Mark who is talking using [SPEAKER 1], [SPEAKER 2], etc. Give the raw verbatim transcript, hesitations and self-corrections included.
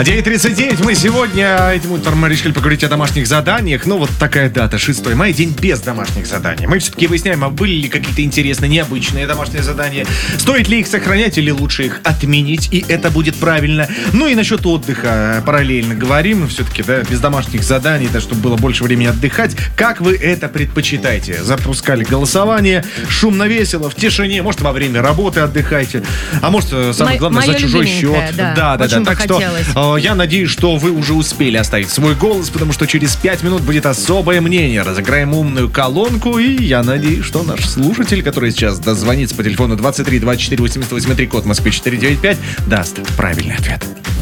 [SPEAKER 1] девять тридцать девять. Мы сегодня этим утром решили поговорить о домашних заданиях. Ну, вот такая дата, шестого мая, день без домашних заданий. Мы все-таки выясняем, а были ли какие-то интересные, необычные домашние задания. Стоит ли их сохранять или лучше их отменить, и это будет правильно. Ну и насчет отдыха параллельно говорим. Все-таки, да, без домашних заданий, да, чтобы было больше времени отдыхать. Как вы это предпочитаете? Запускали голосование, шумно, весело, в тишине. Может, во время работы отдыхайте. А может, самое главное, за чужой счет.
[SPEAKER 2] Да,
[SPEAKER 1] да, да. да. Так
[SPEAKER 2] хотелось.
[SPEAKER 1] что я надеюсь, что вы уже успели оставить свой голос, потому что через пять минут будет особое мнение. Разыграем умную колонку, и я надеюсь, что наш слушатель, который сейчас дозвонится по телефону двадцать три двадцать четыре восемьдесят восемь три, код Москвы четыре девять пять, даст правильный ответ.